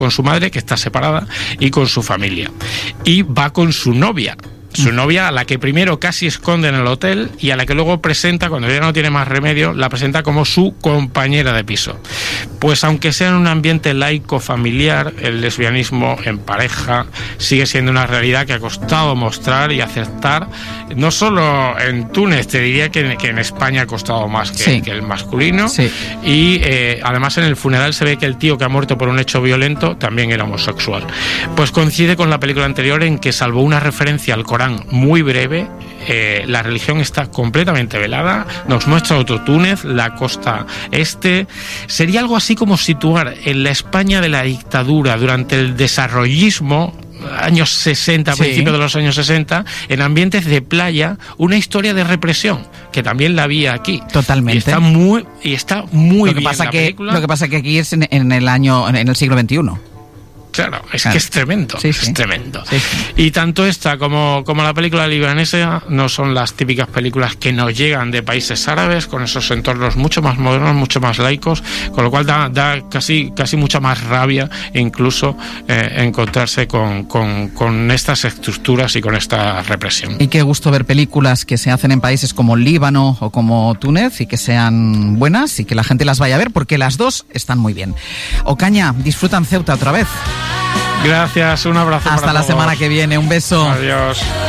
con su madre, que está separada, y con su familia. Y va con su novia. Su novia, a la que primero casi esconde en el hotel y a la que luego presenta, cuando ella no tiene más remedio, la presenta como su compañera de piso. Pues aunque sea en un ambiente laico familiar, el lesbianismo en pareja sigue siendo una realidad que ha costado mostrar y aceptar, no solo en Túnez, te diría que en España ha costado más que el masculino. Sí. Y además en el funeral se ve que el tío que ha muerto por un hecho violento también era homosexual. Pues coincide con la película anterior en que, salvo una referencia al Corán muy breve, la religión está completamente velada. Nos muestra otro Túnez, la costa este. Sería algo así como situar en la España de la dictadura durante el desarrollismo, años 60, principios de los años 60, en ambientes de playa, una historia de represión que también la había aquí. Totalmente. Y está muy bien la película. Lo que pasa que aquí es en el siglo XXI. Claro, es que es tremendo, es tremendo. Sí, sí. Y tanto esta como la película libanesa no son las típicas películas que nos llegan de países árabes, con esos entornos mucho más modernos, mucho más laicos, con lo cual da casi mucha más rabia incluso encontrarse con estas estructuras y con esta represión. Y qué gusto ver películas que se hacen en países como Líbano o como Túnez y que sean buenas y que la gente las vaya a ver, porque las dos están muy bien. Ocaña, disfrutan Ceuta otra vez. Gracias, un abrazo. Hasta la semana que viene, un beso. Adiós.